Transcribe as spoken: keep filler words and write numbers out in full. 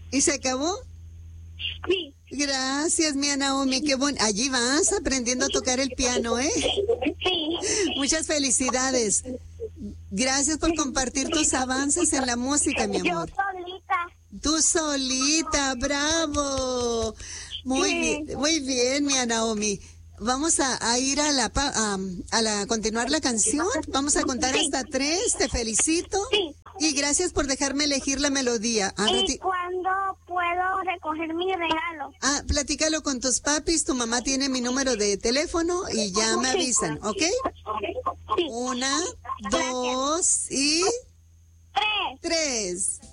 ¿Y se acabó? Sí. Gracias, mi Naomi, qué bueno. Allí vas aprendiendo a tocar el piano, ¿eh? Sí. Muchas felicidades. Gracias por compartir tus avances en la música, mi Yo amor. solita. Tú solita, bravo. Muy Sí. bien, muy bien, mi Naomi. Vamos a, a ir a la, pa- a, a la, a continuar la canción. Vamos a contar Sí. hasta tres. Te felicito. Sí. Y gracias por dejarme elegir la melodía. A ¿Y rati- cuándo puedo recoger mi regalo? Ah, platícalo con tus papis, tu mamá tiene mi número de teléfono y ya me avisan, ¿ok? Sí. Una, dos y Tres. tres.